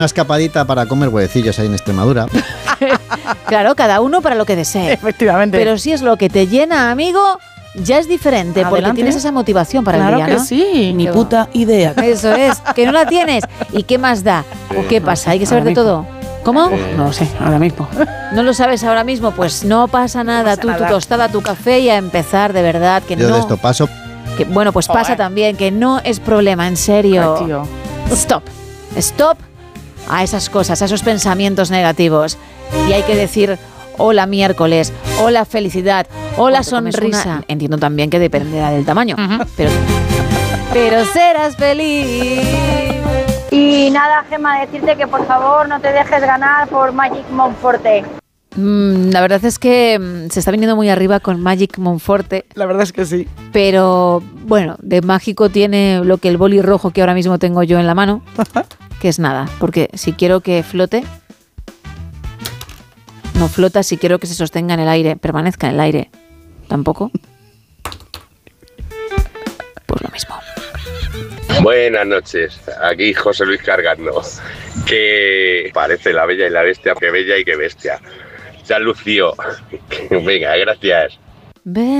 Una escapadita para comer huevecillos ahí en Extremadura. Claro, cada uno para lo que desee. Efectivamente. Pero si es lo que te llena, amigo, ya es diferente, porque Adelante. tienes esa motivación para claro el día, que ¿no? sí. Ni puta idea. Eso es, que no la tienes. ¿Y qué más da? ¿O qué pasa? ¿Hay que saber de todo? ¿Cómo? No lo sé, ahora mismo. ¿No lo sabes ahora mismo? Pues no pasa nada. pasa Tú, nada. tu tostada, tu café y a empezar, de verdad, que Yo no... de esto paso. Que, bueno, pues pasa también, que no es problema, en serio. Ay, tío. Stop. Stop a esas cosas, a esos pensamientos negativos. Y hay que decir, hola miércoles, hola felicidad, hola Cuando comes sonrisa. Entiendo también que dependerá del tamaño, pero serás feliz. Y nada, Gemma, decirte que por favor no te dejes ganar por Magic Monforte. La verdad es que se está viniendo muy arriba con Magic Monforte. La verdad es que sí. Pero bueno, de mágico tiene lo que el boli rojo que ahora mismo tengo yo en la mano, que es nada, porque si quiero que flote, no flota. Si quiero que se sostenga en el aire, permanezca en el aire, tampoco. Pues lo mismo. Buenas noches, aquí José Luis cargando. Que parece La Bella y la Bestia, que bella y que bestia. Se ha lucido. Venga, gracias.